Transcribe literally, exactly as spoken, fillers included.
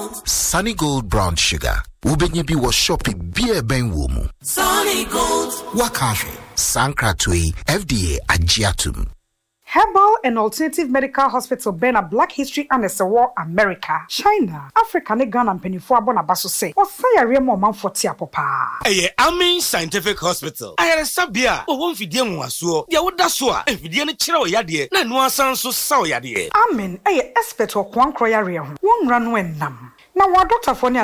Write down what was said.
Sunny Gold brown sugar. Ubenye bi wo shopping beer ben womu. Sunny Gold. Wakafe. Sankratui F D A Agiatum. Herbal and Alternative Medical Hospital Bena Black History and War America, China, Africa ne Ghana penifo abona baso say. Osaya remo manfo ti apopa. Eye Amin Scientific Hospital. Ayere sabia, o won fidie nwaso. Dia woda so a, fidie ne kire o yade, na no asan so sa o yade. Amin, eye expert o kwankro yare ho. Won ra no ennam. Na wa doctor for ne